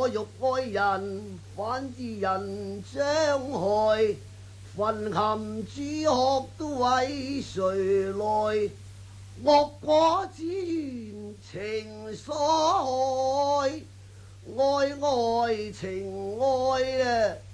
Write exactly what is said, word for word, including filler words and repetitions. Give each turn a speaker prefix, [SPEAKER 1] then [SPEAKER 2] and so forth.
[SPEAKER 1] 我欲愛人，反之人將害。焚琴煮鶴都為誰來？惡果只緣情所害。愛愛情愛啊！